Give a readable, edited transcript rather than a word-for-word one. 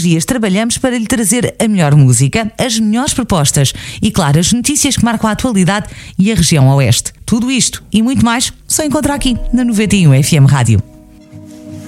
dias trabalhamos para lhe trazer a melhor música, as melhores propostas e, claro, as notícias que marcam a atualidade e a região oeste. Tudo isto e muito mais só encontra aqui na 91 FM Rádio.